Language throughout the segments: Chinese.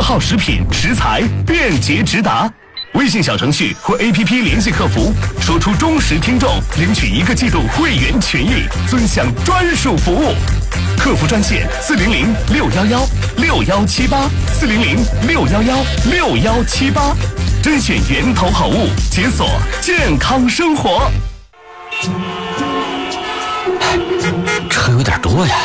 号食品食材便捷直达。微信小程序或 APP 联系客服，说出忠实听众，领取1个季度会员权益，尊享专属服务。客服专线400-611-6178，400-611-6178，甄选源头好物，解锁健康生活。 车有点多呀，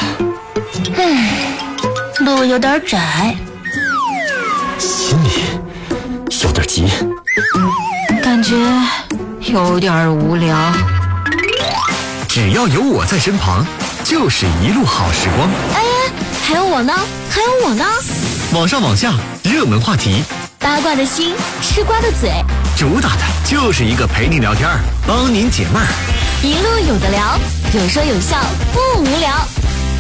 路有点窄， 心里有点急， 感觉有点无聊。 只要有我在身旁，就是一路好时光。 哎，还有我呢，还有我呢。 网上网下，热门话题， 八卦的心，吃瓜的嘴， 主打的就是一个陪你聊天，帮您解闷儿。 一路有的聊，有说有笑，不无聊。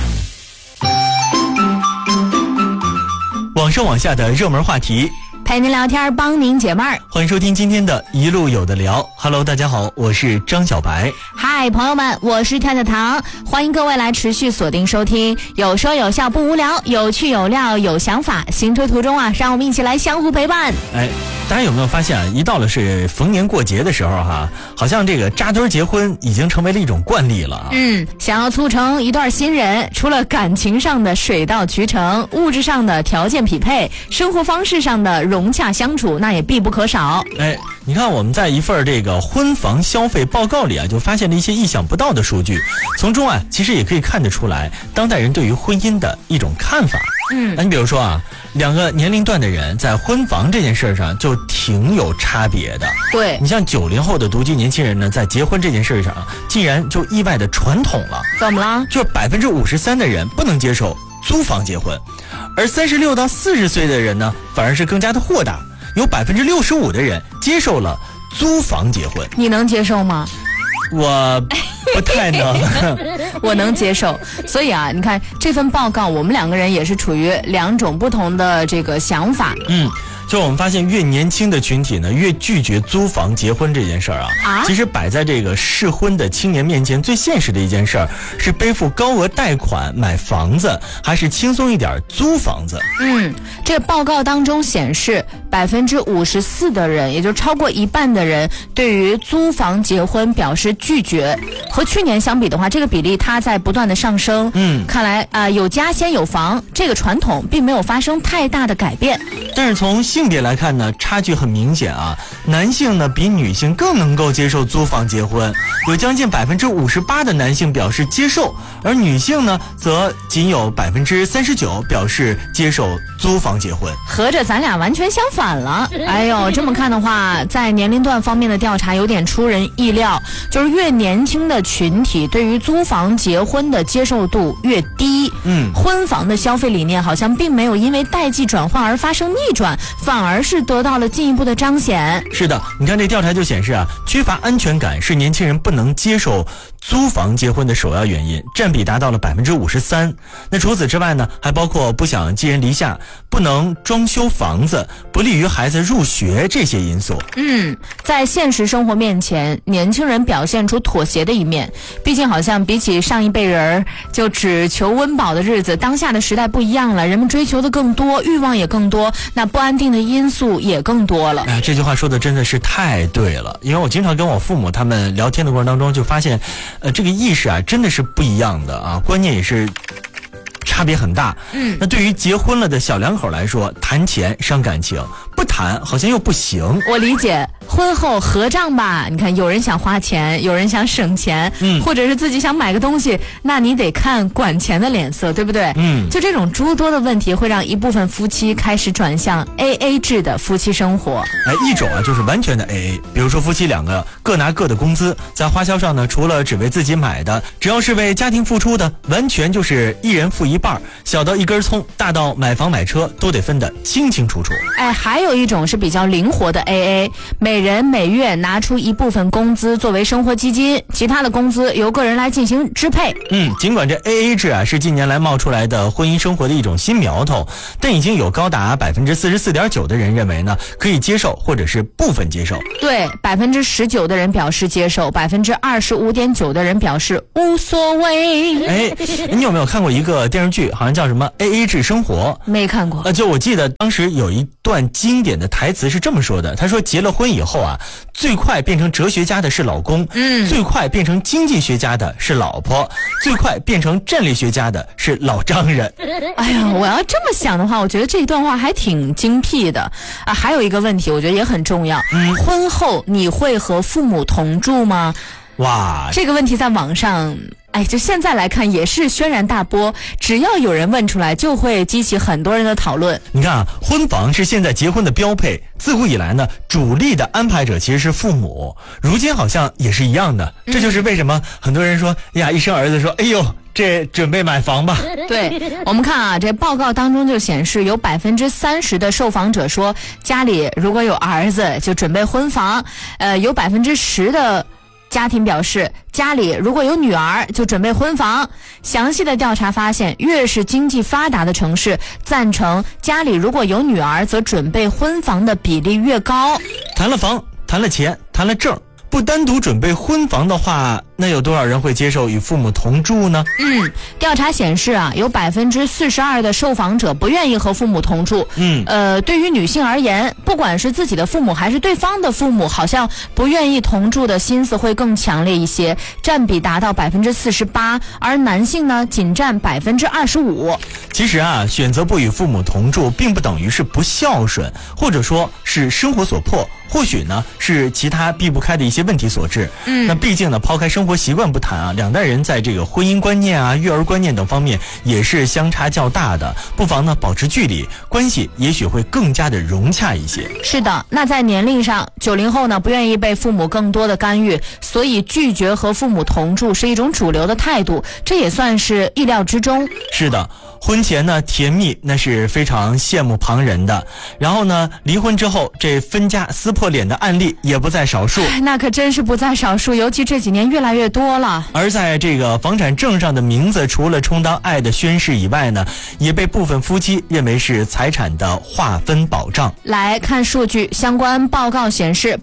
网上网下的热门话题， 陪您聊天，帮您解闷儿。 欢迎收听今天的一路有的聊。Hello， 大家好，我是张小白。 嗨，朋友们，我是跳跳糖，欢迎各位来持续锁定收听，有说有笑不无聊，有趣有料有想法，行车途中啊，让我们一起来相互陪伴。 哎，大家有没有发现啊？一到了是逢年过节的时候哈，好像这个扎堆结婚已经成为了一种惯例了。 想要促成一段新人，除了感情上的水到渠成，物质上的条件匹配，生活方式上的融洽相处，那也必不可少。 哎，你看我们在一份这个婚房消费报告里啊，就发现了一些意想不到的数据，从中啊，其实也可以看得出来当代人对于婚姻的一种看法。那你比如说啊，两个年龄段的人在婚房这件事上就挺有差别的。 对， 你像90后的独居年轻人呢，在结婚这件事上竟然就意外的传统了。 怎么了？ 就是53%的人不能接受租房结婚，而36到40岁的人呢，反而是更加的豁达，有65%的人接受了租房结婚。 你能接受吗？ 我不太能。 我能接受。所以啊，你看这份报告，我们两个人也是处于两种不同的这个想法。 就我们发现越年轻的群体呢，越拒绝租房结婚这件事儿啊。其实摆在这个适婚的青年面前，最现实的一件事儿是背负高额贷款买房子，还是轻松一点租房子。 这个报告当中显示，54%的人，也就超过一半的人，对于租房结婚表示拒绝。和去年相比的话，这个比例它在不断的上升。看来有家先有房这个传统并没有发生太大的改变。 但是从性别来看呢，差距很明显啊。男性呢比女性更能够接受租房结婚，有将近58%的男性表示接受，而女性呢则仅有39%表示接受租房结婚。 合着咱俩完全相反了。哎呦，这么看的话，在年龄段方面的调查有点出人意料，就是越年轻的群体对于租房结婚的接受度越低。婚房的消费理念好像并没有因为代际转换而发生逆转，反而是得到了进一步的彰显。 是的，你看这调查就显示啊，缺乏安全感是年轻人不能接受租房结婚的首要原因，占比达到了53%。那除此之外呢，还包括不想寄人篱下，不能装修房子，不利于孩子入学这些因素。 在现实生活面前，年轻人表现出妥协的一面。毕竟好像比起上一辈人就只求温饱的日子，当下的时代不一样了，人们追求的更多，欲望也更多，那不安定的因素也更多了。 这句话说的真的是太对了，因为我经常跟我父母他们聊天的过程当中就发现，这个意识啊真的是不一样的啊，观念也是差别很大。那对于结婚了的小两口来说，谈钱伤感情，不谈好像又不行。 我理解，婚后合账吧，你看有人想花钱，有人想省钱，或者是自己想买个东西，那你得看管钱的脸色，对不对？就这种诸多的问题会让一部分夫妻开始转向 AA 制的夫妻生活。 一种啊就是完全的 AA， 比如说夫妻两个各拿各的工资，在花销上呢，除了只为自己买的，只要是为家庭付出的，完全就是一人付一半，小到一根葱，大到买房买车，都得分得清清楚楚。 还有一种是比较灵活的 AA， 每人人每月拿出一部分工资作为生活基金，其他的工资由个人来进行支配。 尽管这 AA 制啊是近年来冒出来的婚姻生活的一种新苗头，但已经有高达 44.9% 的人认为呢可以接受或者是部分接受。 对， 19% 的人表示接受， 25.9% 的人表示无所谓。 你有没有看过一个电视剧，好像叫什么 AA 制生活？ 没看过。 就我记得当时有一段经典的台词是这么说的，他说结了婚以后啊，最快变成哲学家的是老公，最快变成经济学家的是老婆，最快变成战略学家的是老丈人。 哎呀，我要这么想的话，我觉得这一段话还挺精辟的啊。还有一个问题我觉得也很重要，婚后你会和父母同住吗？ 哇， 这个问题在网上就现在来看也是轩然大波，只要有人问出来就会激起很多人的讨论。 你看啊，婚房是现在结婚的标配，自古以来呢，主力的安排者其实是父母，如今好像也是一样的。这就是为什么很多人说呀，一生儿子说哎呦这准备买房吧。 对，我们看啊，这报告当中就显示有 30% 的受访者说家里如果有儿子就准备婚房，有 10% 的家庭表示家里如果有女儿就准备婚房。详细的调查发现，越是经济发达的城市，赞成家里如果有女儿则准备婚房的比例越高。 谈了房，谈了钱，谈了证，不单独准备婚房的话，那有多少人会接受与父母同住呢？ 调查显示啊，有 42% 的受访者不愿意和父母同住。对于女性而言，不管是自己的父母还是对方的父母，好像不愿意同住的心思会更强烈一些，占比达到 48%， 而男性呢仅占 25%。 其实啊，选择不与父母同住并不等于是不孝顺，或者说是生活所迫，或许呢是其他避不开的一些问题所致。那毕竟呢，抛开生活习惯不谈啊，两代人在这个婚姻观念啊、育儿观念等方面也是相差较大的，不妨呢保持距离，关系也许会更加的融洽一些。 是的，那在年龄上，90后呢不愿意被父母更多的干预，所以拒绝和父母同住是一种主流的态度，这也算是意料之中。 是的，婚前呢甜蜜那是非常羡慕旁人的，然后呢离婚之后这分家撕破脸的案例也不在少数。 那可真是不在少数，尤其这几年越来越多了。 而在这个房产证上的名字，除了充当爱的宣誓以外呢，也被部分夫妻认为是财产的划分保障。 来看数据，相关报告显示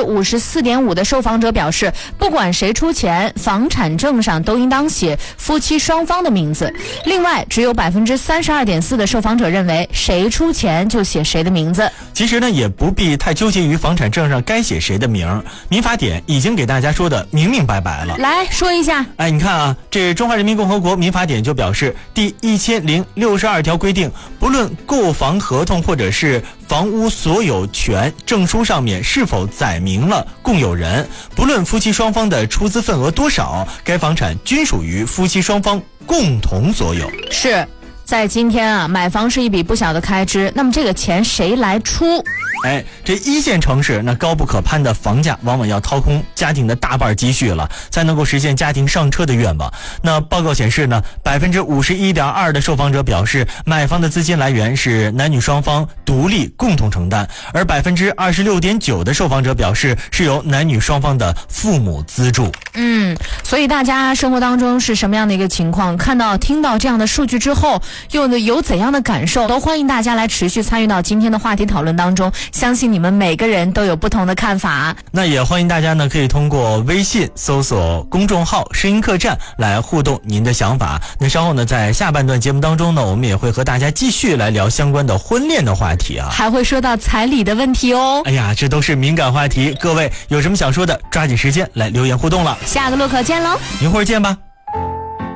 54.5% 的受访者表示，不管谁出钱，房产证上都应当写夫妻双方的名字。另外只有 32.4% 的受访者认为谁出钱就写谁的名字。 其实呢也不必太纠结于房产证上该写谁的名，民法典已经给大家说的明明白白了。 来说一下。 你看啊，这中华人民共和国民法典就表示，第1062条规定，不论购房合同或者是房屋所有权证书上面是否载明了共有人，不论夫妻双方的出资份额多少，该房产均属于夫妻双方共同所有。 是，在今天啊，买房是一笔不小的开支，那么这个钱谁来出？ 这一线城市那高不可攀的房价往往要掏空家庭的大半积蓄了，才能够实现家庭上车的愿望。那报告显示呢， 51.2% 的受访者表示买房的资金来源是男女双方独立共同承担，而 26.9% 的受访者表示是由男女双方的父母资助。 所以大家生活当中是什么样的一个情况？听到这样的数据之后，又有怎样的感受？都欢迎大家来持续参与到今天的话题讨论当中，相信你们每个人都有不同的看法。 那也欢迎大家呢可以通过微信搜索公众号声音客栈来互动您的想法。那稍后呢在下半段节目当中呢，我们也会和大家继续来聊相关的婚恋的话题啊， 还会说到彩礼的问题哦。 这都是敏感话题，各位有什么想说的抓紧时间来留言互动了。 下个路口见喽， 一会儿见吧。